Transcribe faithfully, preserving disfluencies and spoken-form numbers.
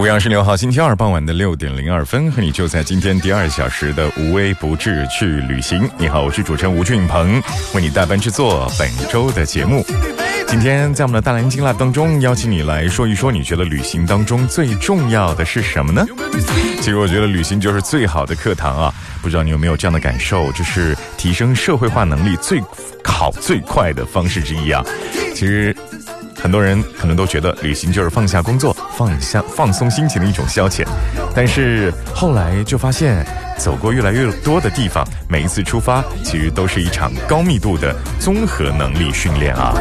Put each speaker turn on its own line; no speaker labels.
五月二十六号星期二傍晚的六点零二分，和你就在今天第二小时的无微不至去旅行。你好，我是主持人吴俊鹏，为你代班制作本周的节目。今天在我们的大蓝鲸 Live 当中，邀请你来说一说，你觉得旅行当中最重要的是什么呢？其实我觉得旅行就是最好的课堂啊，不知道你有没有这样的感受，这是提升社会化能力最考最快的方式之一啊。其实很多人可能都觉得旅行就是放下工作，放下放松心情的一种消遣，但是后来就发现走过越来越多的地方，每一次出发其实都是一场高密度的综合能力训练啊。